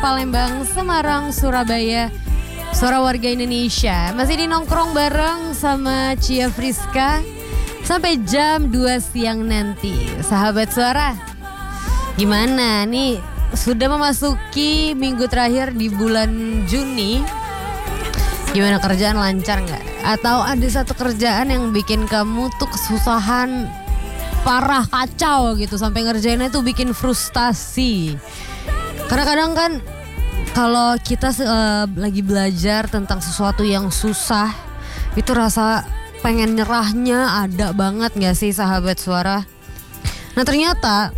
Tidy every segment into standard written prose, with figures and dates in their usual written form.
Palembang, Semarang, Surabaya, suara warga Indonesia. Masih di nongkrong bareng sama Cia Friska sampai jam 2 siang nanti. Sahabat suara, gimana nih? Sudah memasuki minggu terakhir di bulan Juni. Gimana, kerjaan lancar nggak? Atau ada satu kerjaan yang bikin kamu tuh kesusahan parah, kacau gitu, sampai ngerjainnya tuh bikin frustasi. Karena kadang kan kalau kita lagi belajar tentang sesuatu yang susah, itu rasa pengen nyerahnya ada banget gak sih sahabat suara? Nah ternyata,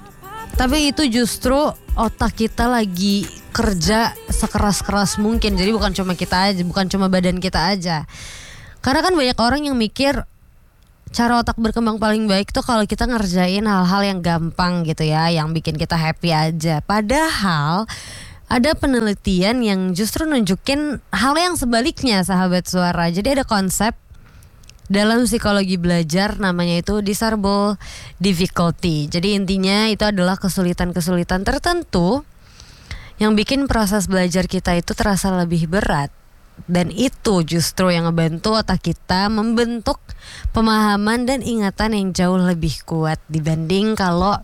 tapi itu justru otak kita lagi kerja sekeras-keras mungkin. Jadi bukan cuma kita aja, bukan cuma badan kita aja. Karena kan banyak orang yang mikir cara otak berkembang paling baik tuh kalau kita ngerjain hal-hal yang gampang gitu ya, yang bikin kita happy aja. Padahal ada penelitian yang justru nunjukin hal yang sebaliknya sahabat suara. Jadi ada konsep dalam psikologi belajar namanya itu discernible difficulty. Jadi intinya itu adalah kesulitan-kesulitan tertentu yang bikin proses belajar kita itu terasa lebih berat. Dan itu justru yang ngebantu otak kita membentuk pemahaman dan ingatan yang jauh lebih kuat dibanding kalau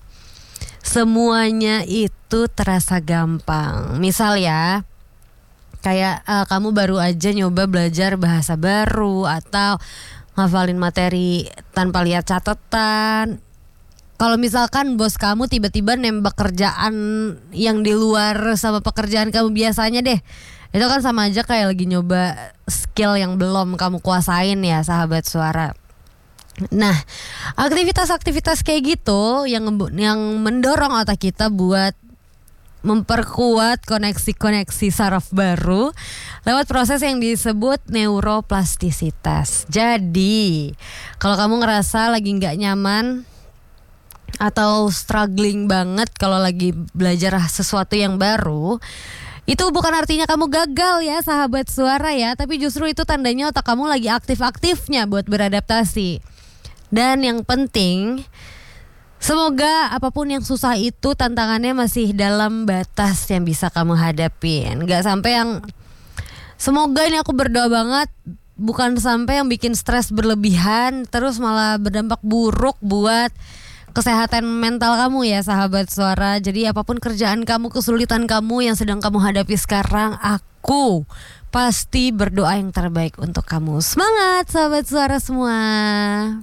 semuanya itu terasa gampang. Misal ya, kayak kamu baru aja nyoba belajar bahasa baru atau ngafalin materi tanpa lihat catatan. Kalau misalkan bos kamu tiba-tiba nembak kerjaan yang di luar sama pekerjaan kamu biasanya deh, itu kan sama aja kayak lagi nyoba skill yang belum kamu kuasain ya sahabat suara. Nah, aktivitas-aktivitas kayak gitu yang mendorong otak kita buat memperkuat koneksi-koneksi saraf baru lewat proses yang disebut neuroplastisitas. Jadi, kalau kamu ngerasa lagi nggak nyaman atau struggling banget kalau lagi belajar sesuatu yang baru, itu bukan artinya kamu gagal ya sahabat suara ya, tapi justru itu tandanya otak kamu lagi aktif-aktifnya buat beradaptasi. Dan yang penting, semoga apapun yang susah itu tantangannya masih dalam batas yang bisa kamu hadapin. Gak sampai yang, semoga ini aku berdoa banget, bukan sampai yang bikin stres berlebihan terus malah berdampak buruk buat kesehatan mental kamu ya sahabat suara. Jadi apapun kerjaan kamu, kesulitan kamu yang sedang kamu hadapi sekarang, aku pasti berdoa yang terbaik untuk kamu. Semangat sahabat suara semua.